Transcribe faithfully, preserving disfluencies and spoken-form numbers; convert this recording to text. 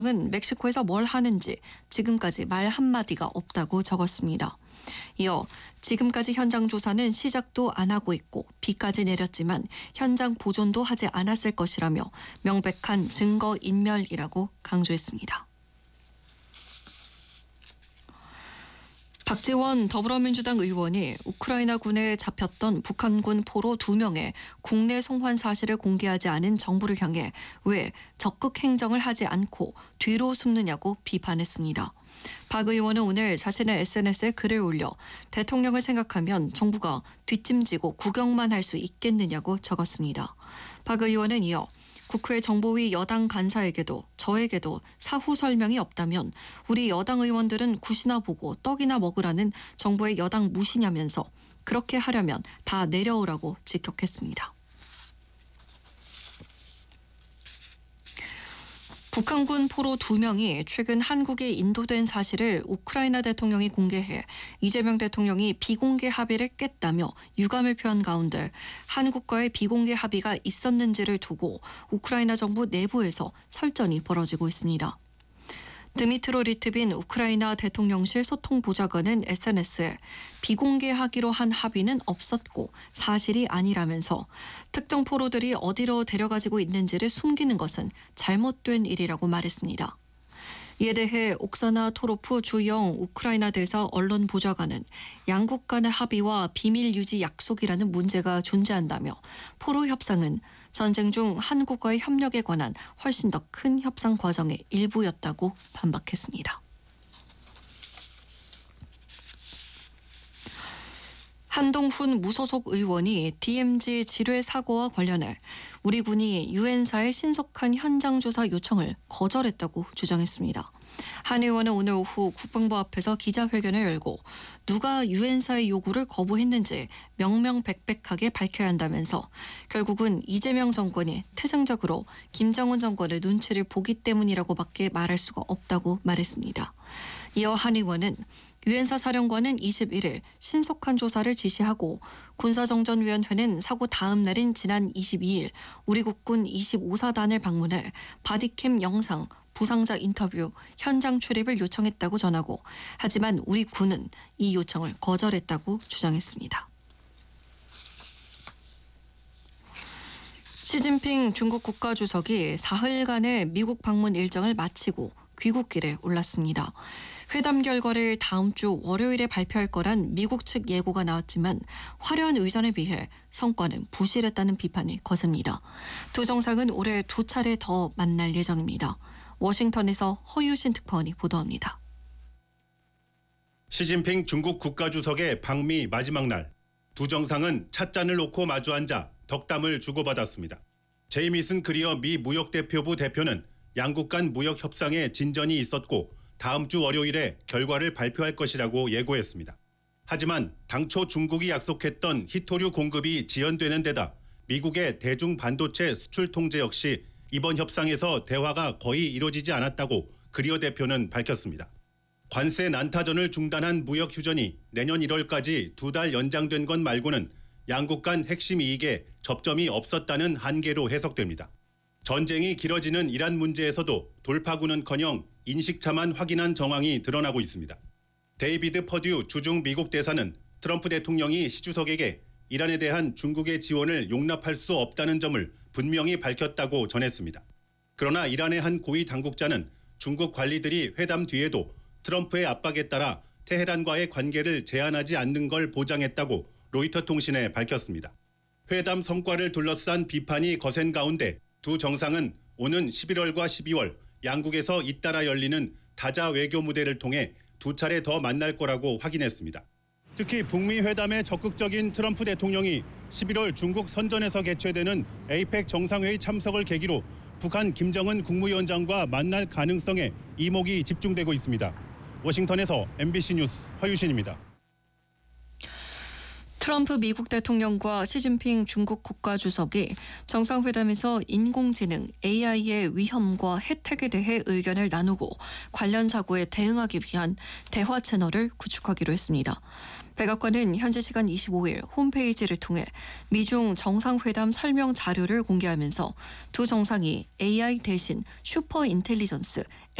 은 멕시코에서 뭘 하는지 지금까지 말 한마디가 없다고 적었습니다. 이어 지금까지 현장 조사는 시작도 안 하고 있고 비까지 내렸지만 현장 보존도 하지 않았을 것이라며 명백한 증거 인멸이라고 강조했습니다. 박지원 더불어민주당 의원이 우크라이나군에 잡혔던 북한군 포로 두 명의 국내 송환 사실을 공개하지 않은 정부를 향해 왜 적극 행정을 하지 않고 뒤로 숨느냐고 비판했습니다. 박 의원은 오늘 자신의 에스엔에스에 글을 올려 대통령을 생각하면 정부가 뒷짐지고 구경만 할 수 있겠느냐고 적었습니다. 박 의원은 이어 국회 정보위 여당 간사에게도 저에게도 사후 설명이 없다면 우리 여당 의원들은 굿이나 보고 떡이나 먹으라는 정부의 여당 무시냐면서 그렇게 하려면 다 내려오라고 직격했습니다. 북한군 포로 두 명이 최근 한국에 인도된 사실을 우크라이나 대통령이 공개해 이재명 대통령이 비공개 합의를 깼다며 유감을 표한 가운데 한국과의 비공개 합의가 있었는지를 두고 우크라이나 정부 내부에서 설전이 벌어지고 있습니다. 드미트로 리트빈 우크라이나 대통령실 소통보좌관은 에스엔에스에 비공개하기로 한 합의는 없었고 사실이 아니라면서 특정 포로들이 어디로 데려가지고 있는지를 숨기는 것은 잘못된 일이라고 말했습니다. 이에 대해 옥사나 토로프 주영 우크라이나 대사 언론보좌관은 양국 간의 합의와 비밀 유지 약속이라는 문제가 존재한다며 포로 협상은 전쟁 중 한국과의 협력에 관한 훨씬 더 큰 협상 과정의 일부였다고 반박했습니다. 한동훈 무소속 의원이 디엠지 지뢰 사고와 관련해 우리 군이 유엔사의 신속한 현장 조사 요청을 거절했다고 주장했습니다. 한 의원은 오늘 오후 국방부 앞에서 기자회견을 열고 누가 유엔사의 요구를 거부했는지 명명백백하게 밝혀야 한다면서 결국은 이재명 정권이 태생적으로 김정은 정권의 눈치를 보기 때문이라고밖에 말할 수가 없다고 말했습니다. 이어 한 의원은 유엔사 사령관은 이십일 일 신속한 조사를 지시하고 군사정전위원회는 사고 다음 날인 지난 이십이 일 우리 국군 이십오 사단을 방문해 바디캠 영상, 부상자 인터뷰, 현장 출입을 요청했다고 전하고 하지만 우리 군은 이 요청을 거절했다고 주장했습니다. 시진핑 중국 국가주석이 사흘간의 미국 방문 일정을 마치고 귀국길에 올랐습니다. 회담 결과를 다음 주 월요일에 발표할 거란 미국 측 예고가 나왔지만 화려한 의전에 비해 성과는 부실했다는 비판이 거셉니다. 두 정상은 올해 두 차례 더 만날 예정입니다. 워싱턴에서 허유신 특파원이 보도합니다. 시진핑 중국 국가주석의 방미 마지막 날, 두 정상은 찻잔을 놓고 마주 앉아 덕담을 주고받았습니다. 제이미슨 그리어 미 무역대표부 대표는 양국 간 무역 협상에 진전이 있었고 다음 주 월요일에 결과를 발표할 것이라고 예고했습니다. 하지만 당초 중국이 약속했던 히토류 공급이 지연되는 데다 미국의 대중 반도체 수출 통제 역시 이번 협상에서 대화가 거의 이루어지지 않았다고 그리어 대표는 밝혔습니다. 관세 난타전을 중단한 무역 휴전이 내년 일월까지 두 달 연장된 것 말고는 양국 간 핵심 이익에 접점이 없었다는 한계로 해석됩니다. 전쟁이 길어지는 이란 문제에서도 돌파구는커녕 인식차만 확인한 정황이 드러나고 있습니다. 데이비드 퍼듀 주중 미국 대사는 트럼프 대통령이 시 주석에게 이란에 대한 중국의 지원을 용납할 수 없다는 점을 분명히 밝혔다고 전했습니다. 그러나 이란의 한 고위 당국자는 중국 관리들이 회담 뒤에도 트럼프의 압박에 따라 테헤란과의 관계를 제한하지 않는 걸 보장했다고 로이터 통신에 밝혔습니다. 회담 성과를 둘러싼 비판이 거센 가운데 두 정상은 오는 십일월과 십이월 양국에서 잇따라 열리는 다자 외교 무대를 통해 두 차례 더 만날 거라고 확인했습니다. 특히 북미 회담에 적극적인 트럼프 대통령이 십일월 중국 선전에서 개최되는 에이펙 정상회의 참석을 계기로 북한 김정은 국무위원장과 만날 가능성에 이목이 집중되고 있습니다. 워싱턴에서 엠비씨 뉴스 허유신입니다. 트럼프 미국 대통령과 시진핑 중국 국가주석이 정상회담에서 인공지능 에이아이의 위험과 혜택에 대해 의견을 나누고 관련 사고에 대응하기 위한 대화 채널을 구축하기로 했습니다. 백악관은 현지 시간 이십오일 홈페이지를 통해 미중 정상회담 설명 자료를 공개하면서 두 정상이 에이아이 대신 슈퍼 인텔리전스